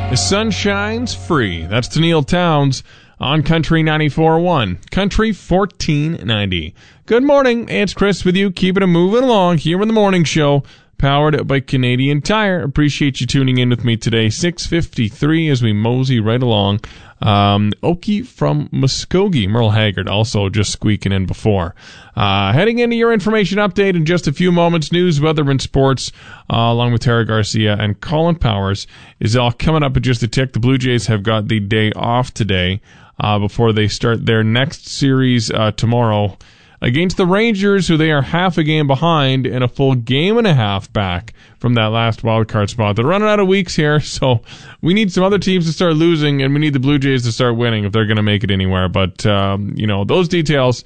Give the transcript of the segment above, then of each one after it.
The sun shines free. That's Tennille Towns on Country 94.1. Country 1490. Good morning. It's Chris with you, keeping it moving along here in the morning show, powered by Canadian Tire. Appreciate you tuning in with me today. 6:53 as we mosey right along. Okie from Muskogee, Merle Haggard, also just squeaking in before. Heading into your information update in just a few moments. News, weather, and sports, along with Tara Garcia and Colin Powers, is all coming up in just a tick. The Blue Jays have got the day off today before they start their next series tomorrow against the Rangers, who they are half a game behind and a full game and a half back from that last wildcard spot. They're running out of weeks here, so we need some other teams to start losing, and we need the Blue Jays to start winning if they're going to make it anywhere. But, those details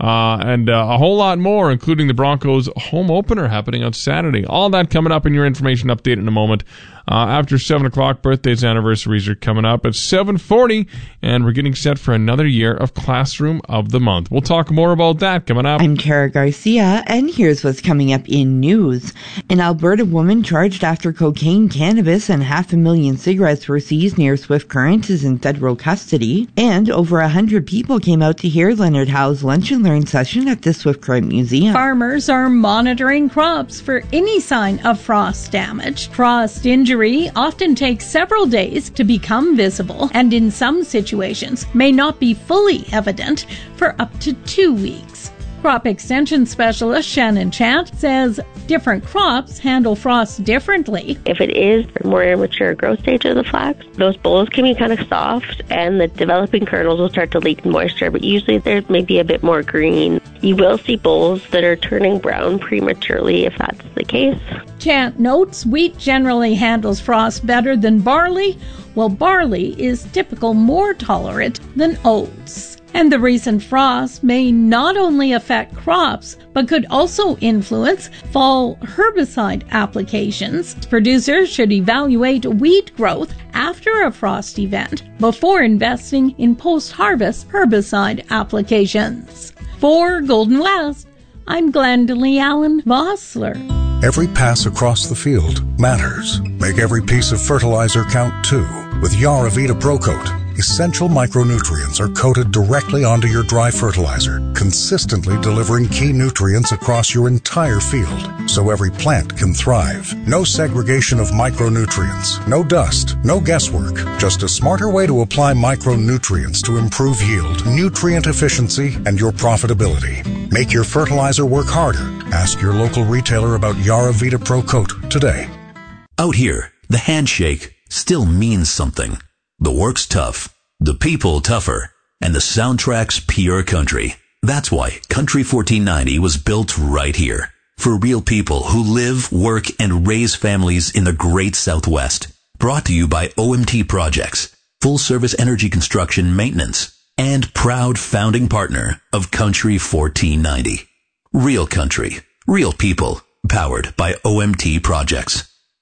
and a whole lot more, including the Broncos' home opener happening on Saturday. All that coming up in your information update in a moment. After 7 o'clock, birthdays, anniversaries are coming up at 7:40, and we're getting set for another year of Classroom of the Month. We'll talk more about that coming up. I'm Tara Garcia, and here's what's coming up in news. An Alberta woman charged after cocaine, cannabis, and 500,000 cigarettes were seized near Swift Current is in federal custody, and over 100 people came out to hear Leonard Howe's Lunch and Learn session at the Swift Current Museum. Farmers are monitoring crops for any sign of frost damage. Frost injury often takes several days to become visible, and in some situations may not be fully evident for up to 2 weeks. Crop extension specialist Shannon Chant says different crops handle frost differently. If it is a more immature growth stage of the flax, those bolls can be kind of soft and the developing kernels will start to leak moisture, but usually there may be a bit more green. You will see bolls that are turning brown prematurely if that's the case. Chant notes wheat generally handles frost better than barley, while barley is typically more tolerant than oats. And the recent frost may not only affect crops, but could also influence fall herbicide applications. Producers should evaluate wheat growth after a frost event before investing in post-harvest herbicide applications. For Golden West, I'm Glendalee Allen Vossler. Every pass across the field matters. Make every piece of fertilizer count too. With Yaravita Pro Coat, essential micronutrients are coated directly onto your dry fertilizer, consistently delivering key nutrients across your entire field, so every plant can thrive. No segregation of micronutrients, no dust, no guesswork, just a smarter way to apply micronutrients to improve yield, nutrient efficiency, and your profitability. Make your fertilizer work harder. Ask your local retailer about Yaravita Pro Coat today. Out here, the handshake still means something. The work's tough, the people tougher, and the soundtrack's pure country. That's why Country 1490 was built right here. For real people who live, work, and raise families in the great Southwest. Brought to you by OMT Projects, full-service energy construction maintenance, and proud founding partner of Country 1490. Real country, real people, powered by OMT Projects.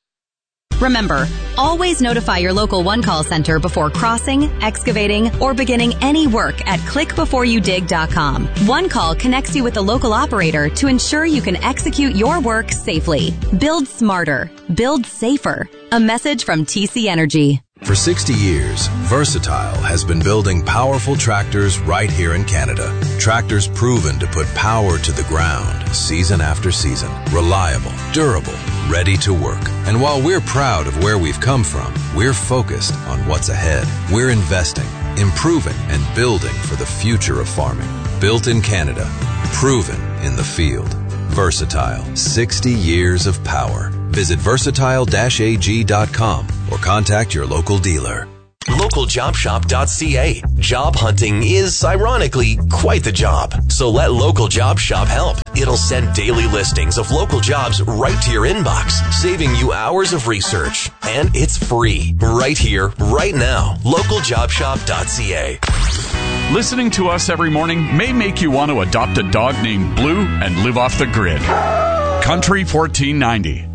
Remember, always notify your local one-call center before crossing, excavating, or beginning any work at clickbeforeyoudig.com. One Call connects you with the local operator to ensure you can execute your work safely. Build smarter. Build safer. A message from TC Energy. For 60 years, Versatile has been building powerful tractors right here in Canada. Tractors proven to put power to the ground season after season. Reliable, durable, ready to work. And while we're proud of where we've come from, we're focused on what's ahead. We're investing, improving, and building for the future of farming. Built in Canada, proven in the field. Versatile, 60 years of power. Visit versatile-ag.com or contact your local dealer. LocalJobShop.ca. Job hunting is, ironically, quite the job. So let Local Job Shop help. It'll send daily listings of local jobs right to your inbox, saving you hours of research. And it's free, right here, right now. LocalJobShop.ca. Listening to us every morning may make you want to adopt a dog named Blue and live off the grid. Country 1490.